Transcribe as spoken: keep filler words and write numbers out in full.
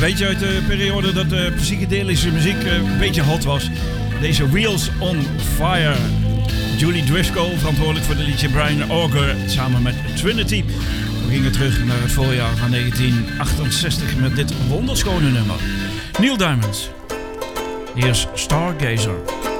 weet je uit de periode dat de psychedelische muziek een beetje hot was. Deze Wheels on Fire. Julie Driscoll, verantwoordelijk voor de liedje Brian Auger, samen met Trinity. We gingen terug naar het voorjaar van negentien achtenzestig met dit wonderschone nummer. Neil Diamond. Hier is Stargazer.